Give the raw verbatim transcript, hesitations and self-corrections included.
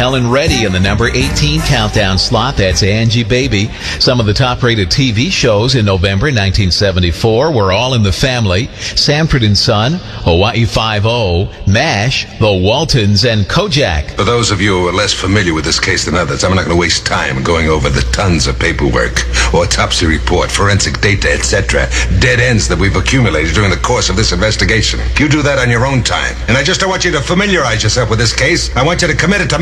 Helen Reddy in the number eighteen countdown slot. That's Angie Baby. Some of the top-rated T V shows in November nineteen seventy-four were All in the Family, Sanford and Son, Hawaii Five-O, MASH, The Waltons, and Kojak. For those of you who are less familiar with this case than others, I'm not going to waste time going over the tons of paperwork, autopsy report, forensic data, et cetera, dead ends that we've accumulated during the course of this investigation. You do that on your own time. And I just don't want you to familiarize yourself with this case. I want you to commit it to